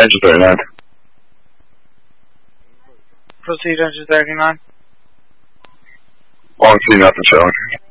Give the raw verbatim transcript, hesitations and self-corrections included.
Engine thirty-nine. Proceed, engine thirty-nine. Long C, nothing showing.